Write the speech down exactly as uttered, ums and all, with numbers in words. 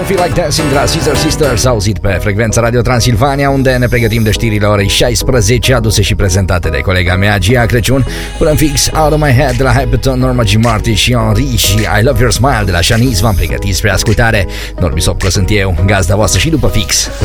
Don't Feel Like Dancing de la Scissor Sisters, auzit pe frecvența Radio Transilvania, unde ne pregătim de știrile orei șaisprezece, aduse și prezentate de colega mea, Gia Crăciun. Până în fix, Out of My Head de la Hyperton, Norma G. Martin și Henri și I Love Your Smile de la Shanice v-am pregătit spre ascultare. Normi Sopcă sunt eu, gazda voastră și după fix